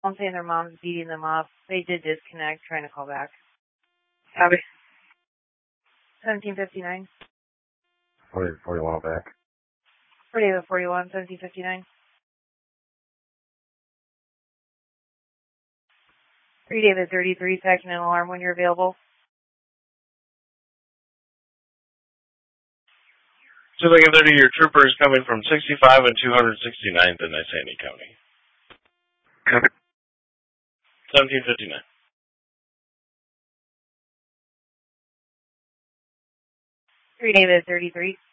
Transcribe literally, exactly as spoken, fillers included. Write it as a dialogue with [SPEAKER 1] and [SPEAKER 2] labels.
[SPEAKER 1] I'm saying their mom's beating them up. They did disconnect, trying to call back.
[SPEAKER 2] Copy.
[SPEAKER 1] seventeen fifty-nine.
[SPEAKER 3] forty, forty-one back.
[SPEAKER 1] For David forty-one, seventeen fifty-nine. Three David thirty-three, second and alarm when you're available.
[SPEAKER 4] two Lincoln thirty, your trooper is coming from sixty-five and two hundred sixty-ninth in Isani County.
[SPEAKER 2] Copy.
[SPEAKER 4] seventeen fifty-nine.
[SPEAKER 1] Three David thirty-three.